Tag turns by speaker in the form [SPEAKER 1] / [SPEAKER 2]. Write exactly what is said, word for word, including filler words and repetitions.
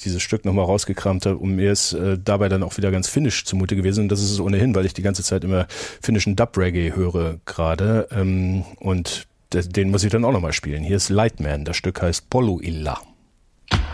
[SPEAKER 1] dieses Stück nochmal rausgekramt habe, und mir ist äh, dabei dann auch wieder ganz finnisch zumute gewesen. Und das ist es ohnehin, weil ich die ganze Zeit immer finnischen Dub-Reggae höre gerade. Ähm, und den muss ich dann auch nochmal spielen. Hier ist Lightman, das Stück heißt Poluilla.